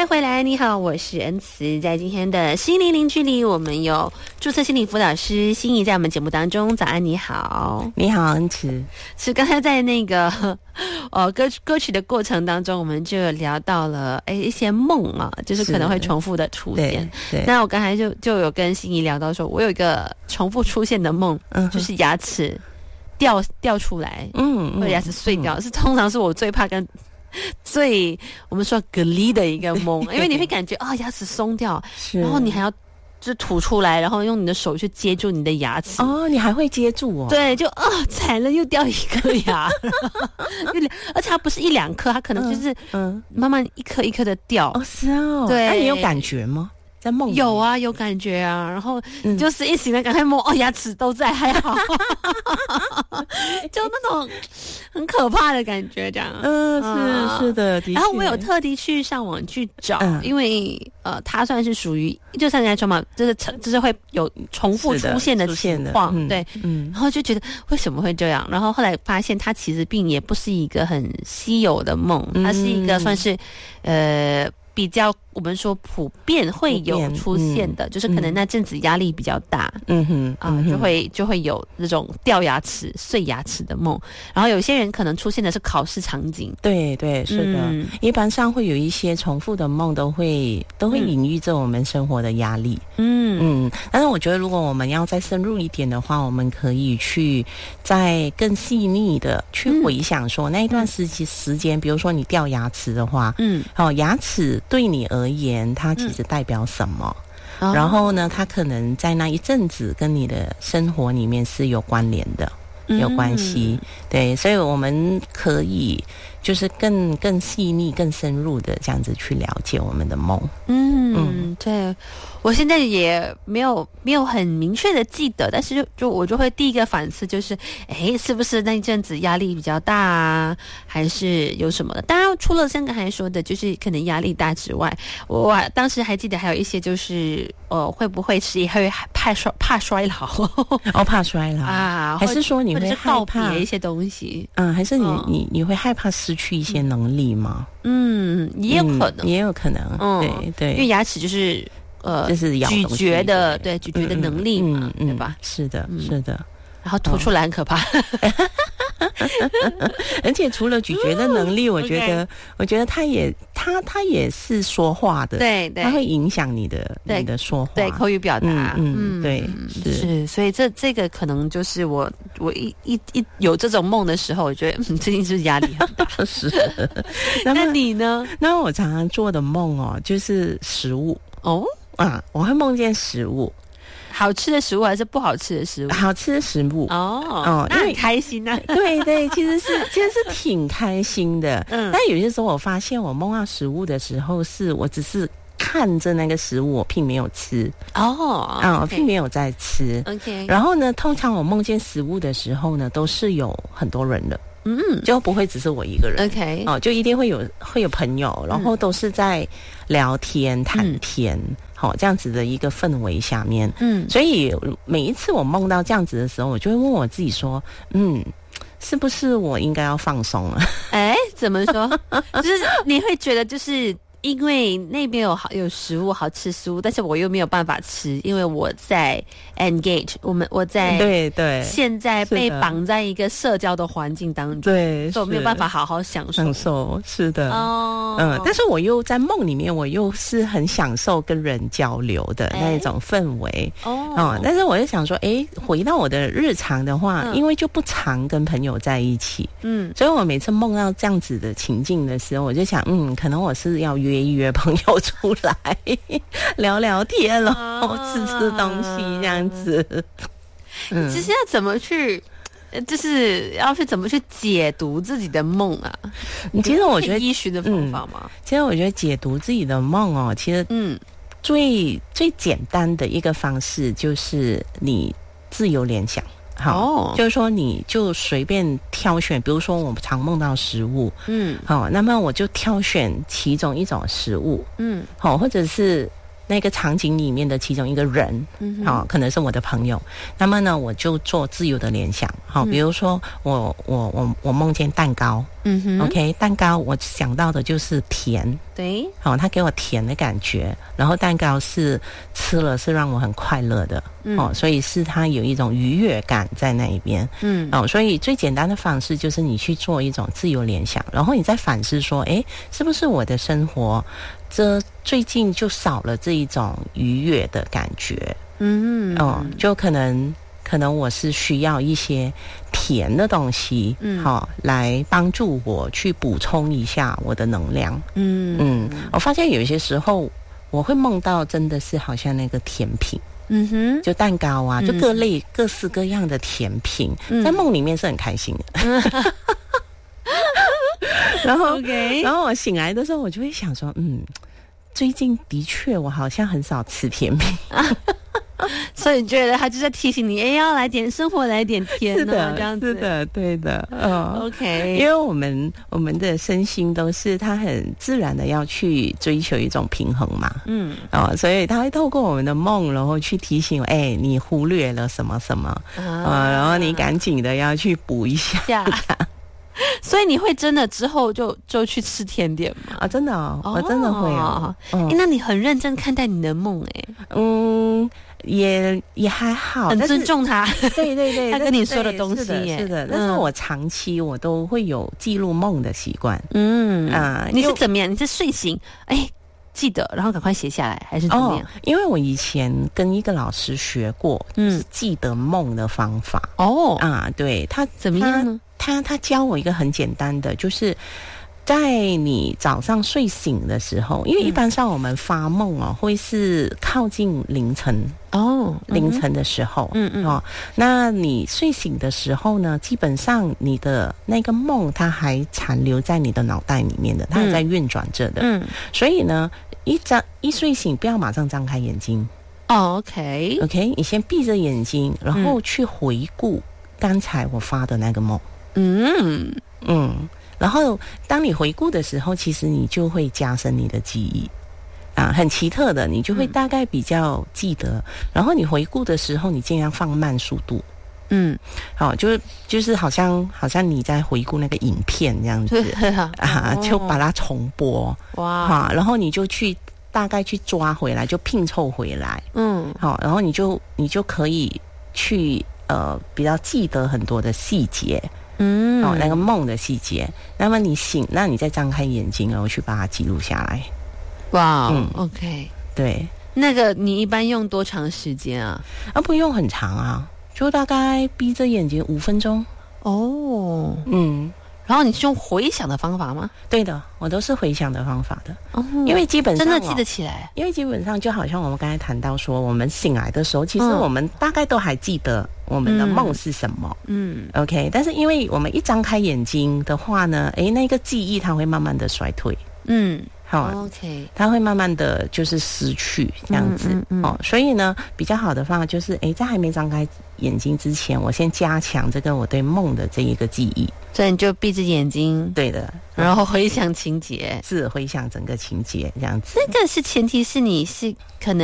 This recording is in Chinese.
迎回来，你好，我是恩慈。在今天的心灵零距离，我们有注册心理辅导师心怡在我们节目当中。早安，你好。 你好，恩慈。 是刚才在那个歌曲的过程当中，我们就聊到了一些梦啊，就是可能会重复的出现。 对， 那我刚才就有跟心怡聊到说，我有一个重复出现的梦，就是牙齿掉出来，或者牙齿碎掉，通常是我最怕跟最我们说蛤蜊的一个梦，因为你会感觉牙齿松掉，然后你还要就吐出来，然后用你的手去接住你的牙齿。 哦，你还会接住哦？ 对，就踩了又掉一颗牙，而且它不是一两颗，它可能就是慢慢一颗一颗的掉。 哦，是哦。 对， 那你有感觉吗？在梦里有啊，有感觉啊，然后就是一醒来赶快摸，牙齿都在，还好，就那种很可怕的感觉，这样。 是的，的确。 然后我有特地去上网去找，因为它算是属于就像人家说嘛，就是会有重复出现的情况，对，然后就觉得为什么会这样？然后后来发现它其实并也不是一个很稀有的梦，它是一个算是比较我们说普遍会有出现的，就是可能那阵子压力比较大，就会有那种掉牙齿、碎牙齿的梦。然后有些人可能出现的是考试场景， 对，是的，一般上会有一些重复的梦，都会隐喻着我们生活的压力。但是我觉得如果我们要再深入一点的话，我们可以去再更细腻的去回想说那一段时间，比如说你掉牙齿的话，牙齿对你而言它其实代表什么？然后呢，它可能在那一阵子跟你的生活里面是有关联的，有关系。对，所以我们可以就是更细腻、更深入的这样子去了解我们的梦。 对，我现在也没有很明确的记得，但是我就会第一个反思就是，是不是那一阵子压力比较大啊，还是有什么的？当然，除了像刚才说的，就是可能压力大之外，我当时还记得还有一些就是，会不会是也会怕衰老？ 怕衰老啊？还是说你会害怕一些东西？ 还是你会害怕失去一些能力吗？ 也有可能， 也有可能。对， 因为牙齿就是咬咀嚼的，对，咀嚼的能力嘛，对吧？ 是的，是的。 然后吐出来很可怕。 而且除了咀嚼的能力，我觉得它也是说话的， 对， 它会影响你的说话， 对，口语表达， 对， 是，所以这个可能就是我一有这种梦的时候，我觉得最近是压力很大。 是。 那你呢？ 那我常常做的梦就是食物我会梦见食物。 好吃的食物还是不好吃的食物？ 好吃的食物那很开心啊。 对，其实是挺开心的。但有些时候我发现我梦到食物的时候，是我只是看着那个食物，我并没有吃我并没有在吃。然后呢，通常我梦见食物的时候呢，都是有很多人的。就不会只是我一个人。就一定会有朋友，然后都是在聊天谈天。这样子的一个氛围下面，所以每一次我梦到这样子的时候，我就会问我自己说，是不是我应该要放松了？ 怎么说？就是你会觉得就是因为那边有食物好吃食物，但是我又没有办法吃，因为我在 engage， 我在对现在被绑在一个社交的环境当中， 对， 所以我没有办法好好享受， 是的，但是我又在梦里面，我又是很享受跟人交流的那一种氛围，但是我就想说，回到我的日常的话，因为就不常跟朋友在一起，所以我每次梦到这样子的情境的时候，我就想，可能我是要约朋友出来聊聊天了，吃东西这样子。 其实要怎么去，就是要去怎么去解读自己的梦啊？ 其实我觉得依循的方法吗？ 其实我觉得解读自己的梦其实最简单的一个方式就是你自由联想。就是说你就随便挑选，比如说我常梦到食物，那么我就挑选其中一种食物，或者是那个场景里面的其中一个人，可能是我的朋友，那么呢我就做自由的联想，比如说我梦见蛋糕， OK， 蛋糕我想到的就是甜， 对， 它给我甜的感觉，然后蛋糕是吃了是让我很快乐的，所以是它有一种愉悦感在那一边，所以最简单的方式就是你去做一种自由联想，然后你再反思说，是不是我的生活这最近就少了这一种愉悦的感觉，就可能我是需要一些甜的东西，来帮助我去补充一下我的能量。我发现有一些时候我会梦到真的是好像那个甜品，就蛋糕啊，就各式各样的甜品，在梦里面是很开心的。然后我醒来的时候，我就会想说，最近的确我好像很少吃甜品。 所以你觉得他就在提醒你，要来点生活，来点甜呢，这样子。 是的，对的。 OK， 因为我们的身心都是他很自然的要去追求一种平衡嘛。所以他会透过我们的梦，然后去提醒，你忽略了什么什么，然后你赶紧的要去补一下。 所以你会真的之后就去吃甜点吗？ 真的我真的会那你很认真看待你的梦也还好， 很尊重他。 对， 他跟你说的东西是的。但是我长期我都会有记录梦的习惯。 你是怎么样？你是睡醒记得，然后赶快写下来，还是怎么样？ 因为我以前跟一个老师学过，是记得梦的方法。对，他怎么样呢？ 他教我一个很简单的，就是在你早上睡醒的时候，因为一般上我们发梦会是靠近凌晨的时候，那你睡醒的时候呢，基本上你的那个梦它还残留在你的脑袋里面的，它还在运转着的，所以呢，一睡醒不要马上张开眼睛。 OK， 你先闭着眼睛，然后去回顾刚才我发的那个梦。然后当你回顾的时候，其实你就会加深你的记忆很奇特的，你就会大概比较记得。然后你回顾的时候，你尽量放慢速度。就是好像你在回顾那个影片这样子就把它重播。然后你就大概去抓回来，就拼凑回来。然后你就可以去比较记得很多的细节。那个梦的细节，那么你醒，那你再张开眼睛，然后去把它记录下来。 OK， 对， 那个你一般用多长时间啊？ 不用很长啊，就大概闭着眼睛5分钟。 然后你是用回想的方法吗？ 对的，我都是回想的方法的。因为基本上真的记得起来。 因为基本上就好像我们刚才谈到说，我们醒来的时候，其实我们大概都还记得我们的梦是什么。OK， 但是因为我们一张开眼睛的话呢，那个记忆它会慢慢的衰退。 OK， 它会慢慢的就是失去这样子。所以呢，比较好的方法就是在还没张开眼睛之前，我先加强这个我对梦的这一个记忆。 所以你就闭着眼睛， 对的， 然后回想情节， 是回想整个情节这样子。 这个是前提是你是可能